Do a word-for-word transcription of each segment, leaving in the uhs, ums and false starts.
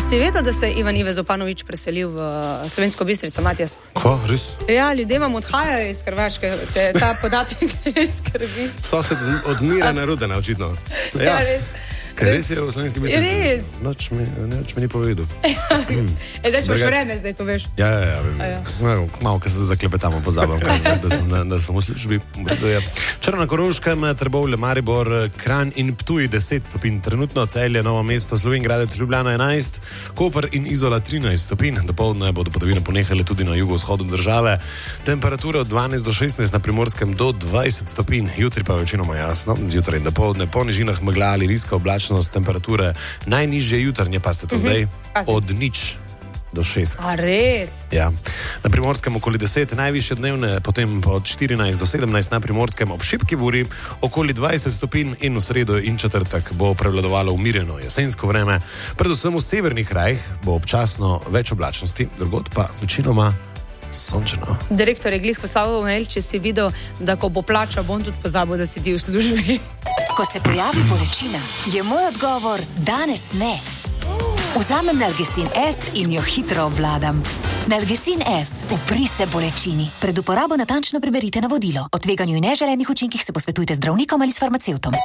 ste vedeli, da se je Ivan Ive Zopanovič preselil v Slovensko Bistrico, Matijas? Kva, res? Ja, ljudje vam odhajajo iz Hrvaške, te, ta podatek skrbi. Sosed odmira na Rudena, očitno. Ja, ja res. Ker res je v Slovenski Bistrici. Res. Noč mi, noč mi ni povedal. E, zdaj imaš vreme, zdaj to veš. Ja, ja, ja. Vem. ja. Malo, malo, ko se zaklepetamo, pozabam, da sem, da, da sem v službi. Črna Koroškem, Trbovlje, Maribor, Kranj in Ptuj deset stopinj. Trenutno Celje, Novo mesto, Slovenj-Gradec, Ljubljana enajst, Koper in Izola trinajst stopinj. Dopoldne bodo padavine ponehale tudi na jugovzhodu države. Temperature od dvanajst do šestnajst, na Primorskem do dvajset stopinj. Jutri pa večinoma jasno, zjutraj in dopoldne po nižinah megla ali nizka oblačnost, temperature najnižje jutranje, pa ste to zdaj, od nič do šest. A res? Ja. Na Primorskem okoli deset, najvišje dnevne, potem od štirinajst do sedemnajst na Primorskem, ob šibki buri okoli dvajset stopinj in v sredo in četrtek bo prevladovalo umirjeno jesensko vreme. Predvsem v severnih krajih bo občasno več oblačnosti, drugod pa večinoma sončno. Direktor je glih poslal mail, če si videl, da ko bo plačal, bom tudi pozabil, da si ti v službi. Ko se pojavi bolečina, je moj odgovor danes ne. Vzamem Nalgecin S in jo hitro obvladam. Nalgecin S, upri se bolečini. Pred uporabo natančno preberite navodilo. O tveganju in neželenih učinkih se posvetujte z zdravnikom ali s farmacevtom.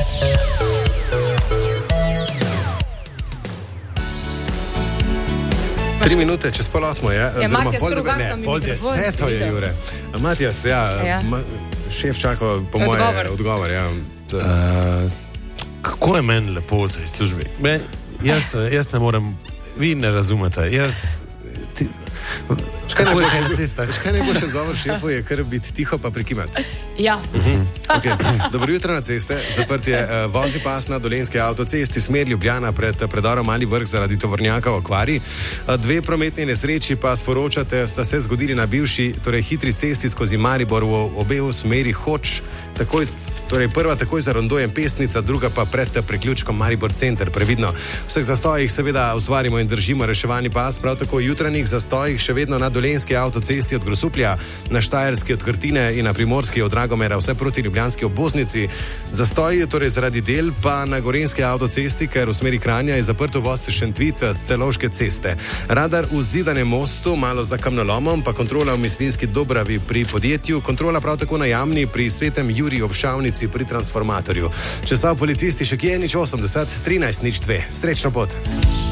Tri minute, čez pol osmo je. Ja, Matijas, pol, ne, pol deseto je, Jure. Matijas, ja, ja. Ma, šef čaka po moje odgovor. odgovor ja. uh, kako je meni lepo v tej službi? Me, jaz, jaz ne morem, vi ne razumete, jaz... Ti, Škaj ne boš odgovor šefu, je kar biti tiho pa prikimati. Ja. Uh-huh. Okay. Dobro jutro na ceste. Zaprt je uh, vozni pas na Dolenjski avtocesti smer Ljubljana pred predorom Mali Vrh zaradi tovornjaka v okvari. Uh, dve prometni nesreči pa sporočate, sta se zgodili na bivši, torej hitri cesti skozi Maribor v obe v smeri Hoč. Takoj, torej prva takoj za rondojem Pesnica, druga pa pred priključkom Maribor center. Previdno. V vseh zastojih seveda ustvarimo in držimo reševani pas, prav tako jutranjih zastojih še vedno na Dolenjski avtocesti od Grosuplja, na Štajerski od Krtine in na Primorski od Dragomera, vse proti ljubljanski obvoznici. Zastoj torej zaradi del pa na Gorenjski avtocesti, ker v smeri Kranja je zaprto voz Šentvit s Celovške ceste. Radar v Zidanem mostu, malo za kamnolomom, pa kontrola v Mislinski Dobravi pri podjetju, kontrola prav tako na Jamni pri Svetem Juriju ob Šavnici pri transformatorju. Če so policisti še kje, nič osemdeset, trinajst nič dve. Srečno pot!